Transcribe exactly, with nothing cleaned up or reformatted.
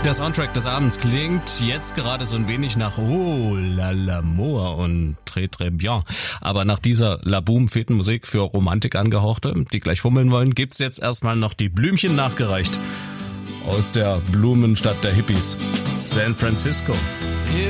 Der Soundtrack des Abends klingt jetzt gerade so ein wenig nach Oh la l'amour und Très très bien. Aber nach dieser Laboom-Fetenmusik für Romantik angehauchte, die gleich fummeln wollen, gibt's jetzt erstmal noch die Blümchen nachgereicht. Aus der Blumenstadt der Hippies, San Francisco. If